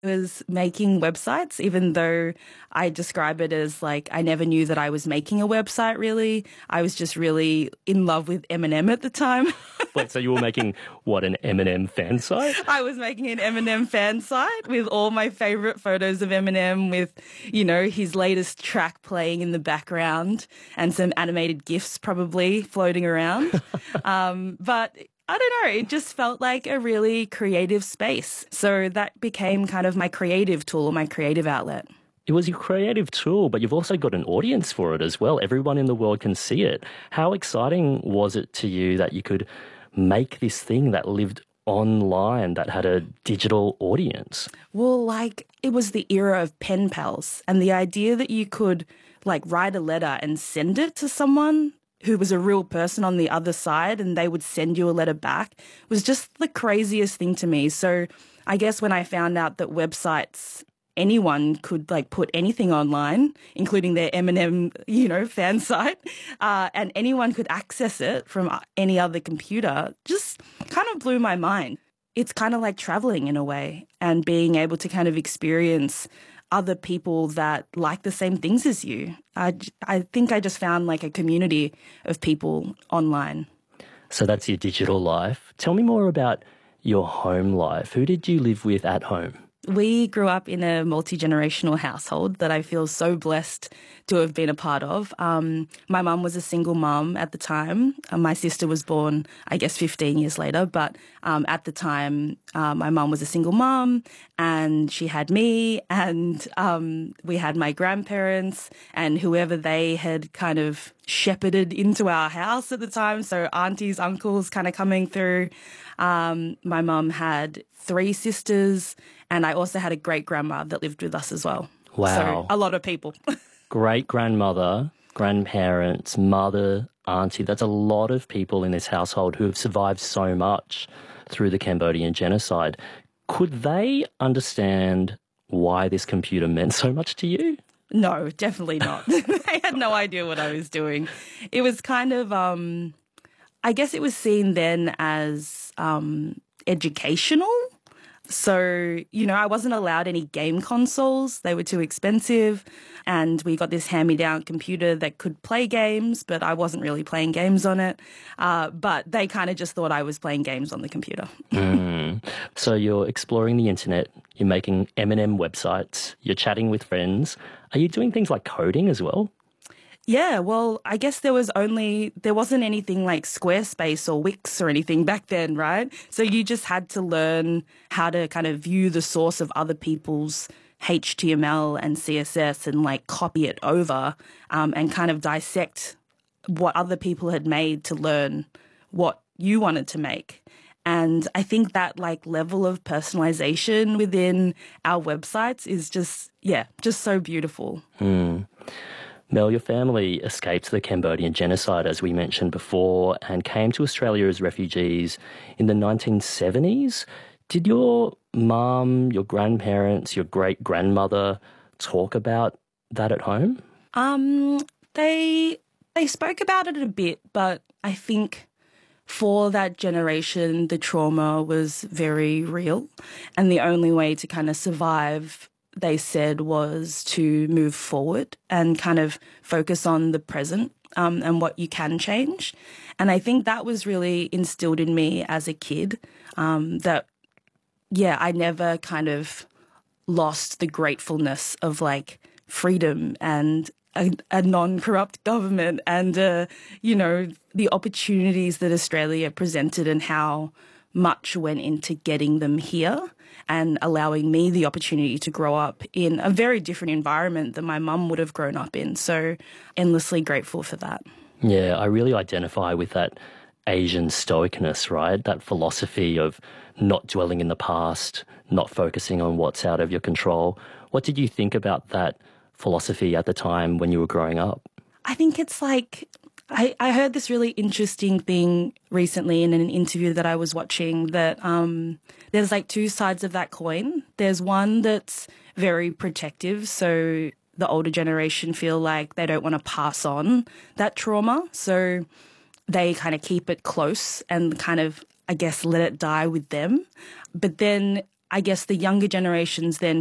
Was making websites, even though I describe it as like I never knew that I was making a website really. I was just really in love with Eminem at the time. Wait, so you were making what, an Eminem fan site? I was making an Eminem fan site with all my favorite photos of Eminem with, his latest track playing in the background and some animated GIFs probably floating around. But I don't know, it just felt like a really creative space. So that became kind of my creative tool, my creative outlet. It was your creative tool, but you've also got an audience for it as well. Everyone in the world can see it. How exciting was it to you that you could make this thing that lived online, that had a digital audience? Well, it was the era of pen pals, and the idea that you could write a letter and send it to someone who was a real person on the other side and they would send you a letter back was just the craziest thing to me. So I guess when I found out that websites, anyone could put anything online, including their Eminem, fan site, and anyone could access it from any other computer, just kind of blew my mind. It's kind of like traveling in a way and being able to kind of experience other people that like the same things as you. I think I just found a community of people online. So that's your digital life. Tell me more about your home life. Who did you live with at home? We grew up in a multi-generational household that I feel so blessed to have been a part of. My mum was a single mum at the time. My sister was born, I guess, 15 years later. But at the time, my mum was a single mum and she had me and we had my grandparents and whoever they had kind of shepherded into our house at the time. So aunties, uncles kind of coming through. My mum had 3 sisters, and I also had a great-grandma that lived with us as well. Wow. So a lot of people. Great-grandmother, grandparents, mother, auntie, that's a lot of people in this household who have survived so much through the Cambodian genocide. Could they understand why this computer meant so much to you? No, definitely not. They had no idea what I was doing. It was kind of, I guess it was seen then as educational. So, I wasn't allowed any game consoles. They were too expensive. And we got this hand-me-down computer that could play games, but I wasn't really playing games on it. But they kind of just thought I was playing games on the computer. So you're exploring the internet, you're making Eminem websites, you're chatting with friends. Are you doing things like coding as well? Yeah, well, I guess there wasn't anything like Squarespace or Wix or anything back then, right? So you just had to learn how to kind of view the source of other people's HTML and CSS and copy it over and kind of dissect what other people had made to learn what you wanted to make. And I think that level of personalization within our websites is just so beautiful. Mel, your family escaped the Cambodian genocide, as we mentioned before, and came to Australia as refugees in the 1970s. Did your mum, your grandparents, your great-grandmother talk about that at home? They spoke about it a bit, but I think for that generation, the trauma was very real. And the only way to kind of survive, they said, was to move forward and kind of focus on the present and what you can change. And I think that was really instilled in me as a kid, that, I never kind of lost the gratefulness of freedom and a non-corrupt government and, the opportunities that Australia presented and how much went into getting them here and allowing me the opportunity to grow up in a very different environment than my mum would have grown up in. So endlessly grateful for that. Yeah, I really identify with that Asian stoicness, right? That philosophy of not dwelling in the past, not focusing on what's out of your control. What did you think about that philosophy at the time when you were growing up? I think it's I heard this really interesting thing recently in an interview that I was watching that there's 2 sides of that coin. There's one that's very protective, so the older generation feel like they don't want to pass on that trauma, so they kind of keep it close and kind of, I guess, let it die with them. But then I guess the younger generations then